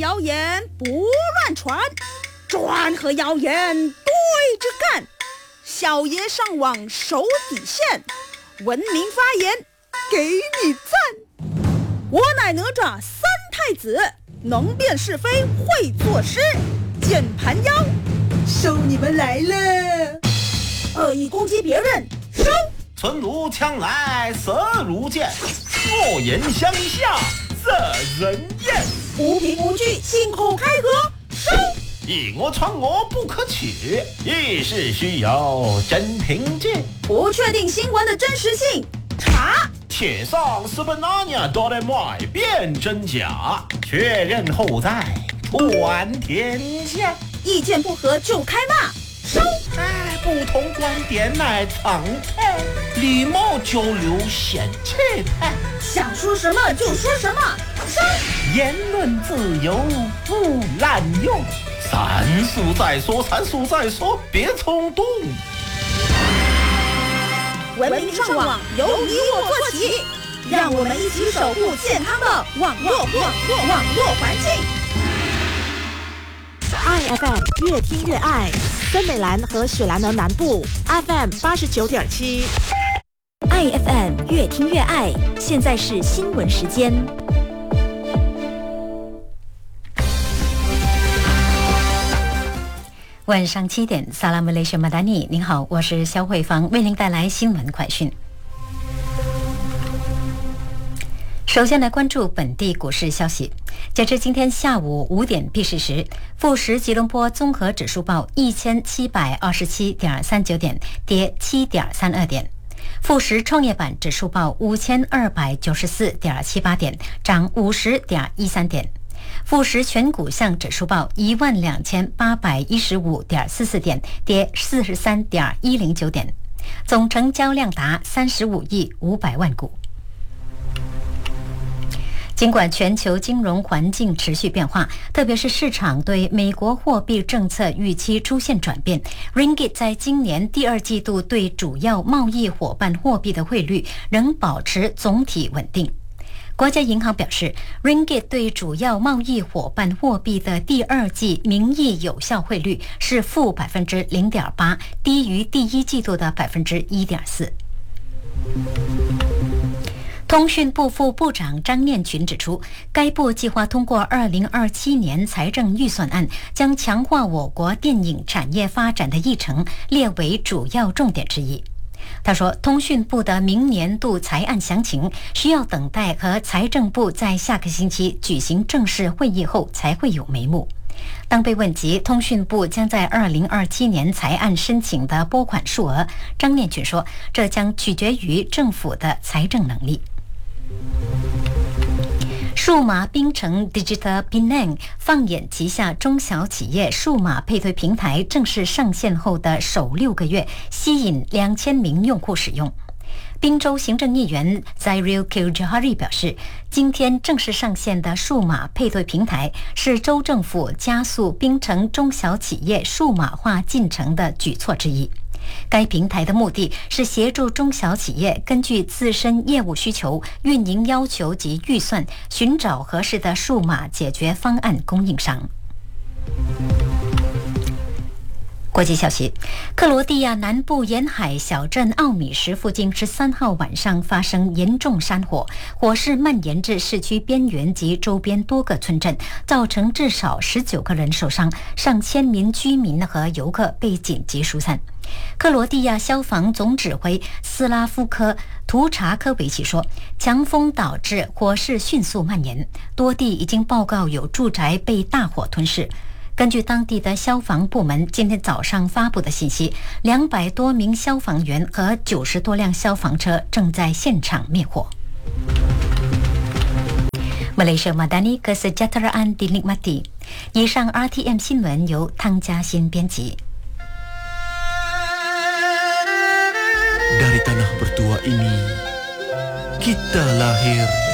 谣言不乱传，专和谣言对着干。小爷上网守底线，文明发言给你赞。我乃哪吒三太子，能辨是非会作诗，键盘妖收你们来了。恶意攻击别人收。 存如枪来色如剑，恶言相向惹人厌。 无凭无据信口开河收。 以讹传讹不可取，议事需有真凭据。 不确定新闻的真实性查。 铁上是本那年都得买辨真假，确认后再传天下。 意见不合就开骂收。 不同观点乃常态，礼貌交流显气派。 想说什么就说什么收。 言论自由不滥用，三思再说，别冲动。 文明上网由你我做起，让我们一起守护健康的网络环境。 IFM 越听越爱，森美兰和雪兰莪南部 FM 89.7。 IFM 越听越爱，现在是新闻时间。 晚上7点，萨拉姆雷雪马达尼，您好，我是肖慧芳，为您带来新闻快讯。首先来关注本地股市消息。截至今天下午5点闭市时，富时吉隆坡综合指数报1727.39点，跌7.32点；富时创业板指数报5294.78点，涨50.13点；富时全股项指数报12815.44点，跌43.109点，总成交量达35亿500万股。尽管全球金融环境持续变化，特别是市场对美国货币政策预期出现转变， Ringgit 在今年第二季度对主要贸易伙伴货币的汇率仍保持总体稳定。国家银行表示， Ringgit 对主要贸易伙伴货币的第二季名义有效汇率是负 0.8%， 低于第一季度的 1.4%。通讯部副部长张念群指出，该部计划通过2027年财政预算案，将强化我国电影产业发展的议程列为主要重点之一。他说，通讯部的明年度财案详情需要等待和财政部在下个星期举行正式会议后才会有眉目。当被问及通讯部将在2027年财案申请的拨款数额，张念群说，这将取决于政府的财政能力。数码槟城 Digital Penang 放眼旗下中小企业数码配对平台正式上线后的首6个月，吸引2000名用户使用。宾州行政议员 Zairil Khaljari 表示，今天正式上线的数码配对平台是州政府加速槟城中小企业数码化进程的举措之一。该平台的目的是协助中小企业根据自身业务需求、运营要求及预算，寻找合适的数码解决方案供应商。国际消息，克罗地亚南部沿海小镇奥米什附近13号晚上发生严重山火，火势蔓延至市区边缘及周边多个村镇，造成至少19个人受伤，上千名居民和游客被紧急疏散。克罗地亚消防总指挥斯拉夫科·图查科维奇说，强风导致火势迅速蔓延，多地已经报告有住宅被大火吞噬。根据当地的消防部门今天早上发布的信息，200多名消防员和90多辆消防车正在现场灭火。Malaysia Madani Kesejahteraan dinikmati。以上 RTM 新闻由汤嘉欣编辑。 Dari tanah bertua ini, kita lahir